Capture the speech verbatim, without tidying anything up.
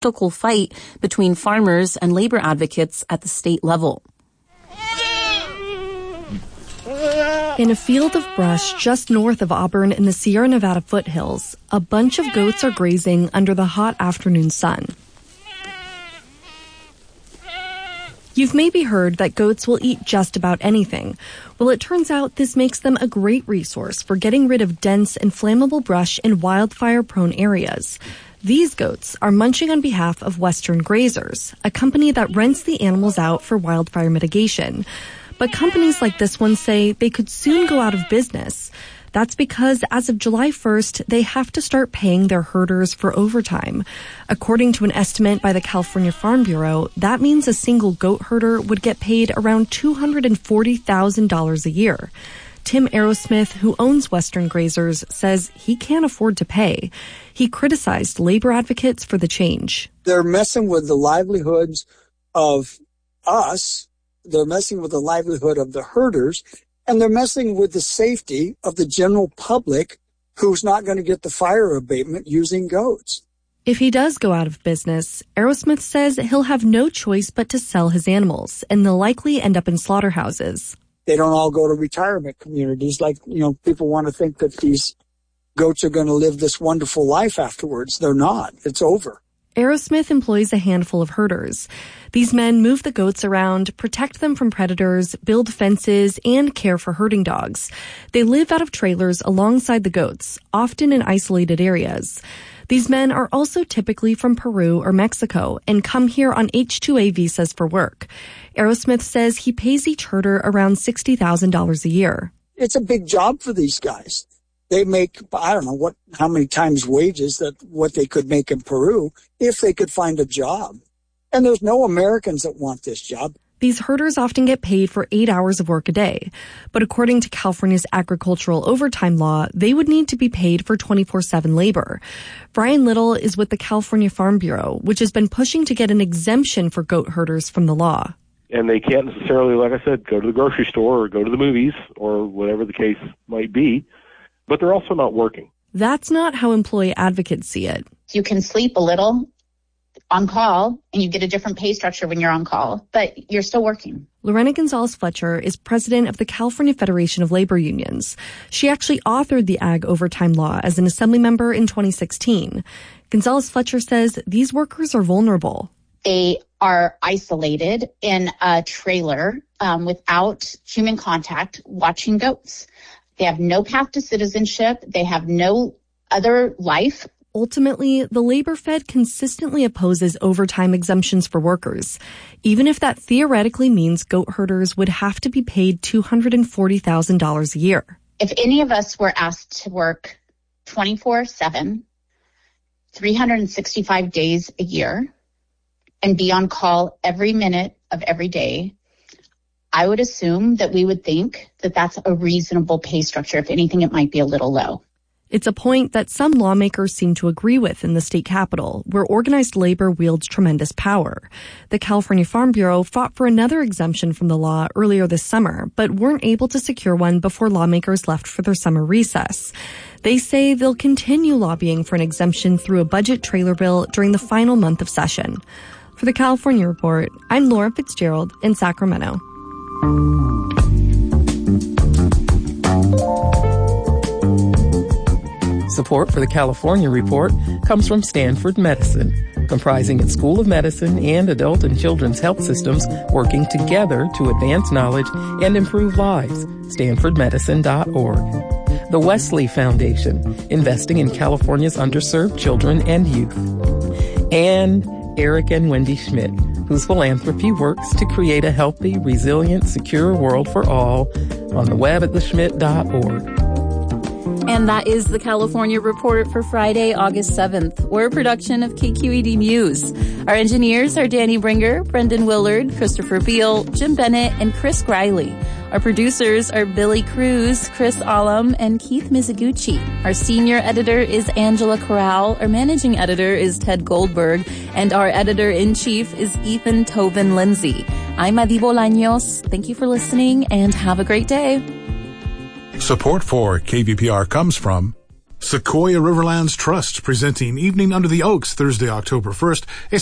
political fight between farmers and labor advocates at the state level. In a field of brush just north of Auburn in the Sierra Nevada foothills, a bunch of goats are grazing under the hot afternoon sun. You've maybe heard that goats will eat just about anything. Well, it turns out this makes them a great resource for getting rid of dense and flammable brush in wildfire-prone areas. These goats are munching on behalf of Western Grazers, a company that rents the animals out for wildfire mitigation. But companies like this one say they could soon go out of business. That's because as of July first, they have to start paying their herders for overtime. According to an estimate by the California Farm Bureau, that means a single goat herder would get paid around two hundred forty thousand dollars a year. Tim Arrowsmith, who owns Western Grazers, says he can't afford to pay. He criticized labor advocates for the change. They're messing with the livelihoods of us. They're messing with the livelihood of the herders. And they're messing with the safety of the general public who's not going to get the fire abatement using goats. If he does go out of business, Arrowsmith says he'll have no choice but to sell his animals, and they'll likely end up in slaughterhouses. They don't all go to retirement communities like, you know, people want to think that these goats are going to live this wonderful life afterwards. They're not. It's over. Arrowsmith employs a handful of herders. These men move the goats around, protect them from predators, build fences, and care for herding dogs. They live out of trailers alongside the goats, often in isolated areas. These men are also typically from Peru or Mexico and come here on H two A visas for work. Arrowsmith says he pays each herder around sixty thousand dollars a year. It's a big job for these guys. They make, I don't know what, how many times wages that what they could make in Peru if they could find a job. And there's no Americans that want this job. These herders often get paid for eight hours of work a day. But according to California's agricultural overtime law, they would need to be paid for twenty-four seven labor. Brian Little is with the California Farm Bureau, which has been pushing to get an exemption for goat herders from the law. And they can't necessarily, like I said, go to the grocery store or go to the movies or whatever the case might be. But they're also not working. That's not how employee advocates see it. You can sleep a little on call, and you get a different pay structure when you're on call, but you're still working. Lorena Gonzalez-Fletcher is president of the California Federation of Labor Unions. She actually authored the ag overtime law as an assembly member in twenty sixteen. Gonzalez-Fletcher says these workers are vulnerable. They are isolated in a trailer um, without human contact watching goats. They have no path to citizenship. They have no other life. Ultimately, the Labor Fed consistently opposes overtime exemptions for workers, even if that theoretically means goat herders would have to be paid two hundred forty thousand dollars a year. If any of us were asked to work twenty-four seven, three hundred sixty-five days a year, and be on call every minute of every day, I would assume that we would think that that's a reasonable pay structure. If anything, it might be a little low. It's a point that some lawmakers seem to agree with in the state capitol, where organized labor wields tremendous power. The California Farm Bureau fought for another exemption from the law earlier this summer, but weren't able to secure one before lawmakers left for their summer recess. They say they'll continue lobbying for an exemption through a budget trailer bill during the final month of session. For the California Report, I'm Laura Fitzgerald in Sacramento. Support for the California Report comes from Stanford Medicine, comprising its School of Medicine and adult and children's health systems working together to advance knowledge and improve lives. stanford medicine dot org. The Wesley Foundation, investing in California's underserved children and youth. And Eric and Wendy Schmidt, whose philanthropy works to create a healthy, resilient, secure world for all, on the web at the schmidt dot org. And that is the California Report for Friday, August seventh. We're a production of K Q E D News. Our engineers are Danny Bringer, Brendan Willard, Christopher Beal, Jim Bennett, and Chris Griley. Our producers are Billy Cruz, Chris Alam, and Keith Mizuguchi. Our senior editor is Angela Corral. Our managing editor is Ted Goldberg. And our editor-in-chief is Ethan Tobin Lindsay. I'm Adi Bolaños. Thank you for listening, and have a great day. Support for K V P R comes from Sequoia Riverlands Trust presenting Evening Under the Oaks Thursday, October first.